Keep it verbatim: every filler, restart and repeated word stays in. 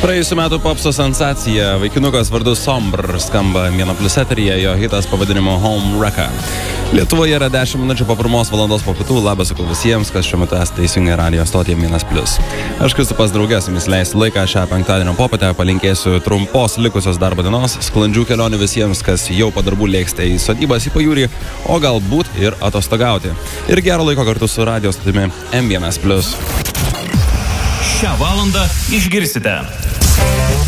Praėjusiu metu popso sensacija vaikinukas vardu Sombr skamba vieno plius eteryje, jo hitas pavadinimu Home Wrecker. Lietuvoje yra dešimt minučių po pirmos valandos po pietų. Labas sakau visiems, kas šiuo metu esate įsijungę radijo stotyje vienas plius. Aš Kristupas draugė su jumis leisiu laiką šią penktadienio popietę, palinkėsiu trumpos likusios darbo dienos, sklandžių kelionių visiems, kas jau po darbų lėksite į sodybas, į pajūrį, o galbūt ir atostogauti. Ir gero laiko kartu su radijo stotimi M vienas plius. Šią valandą išgirsite.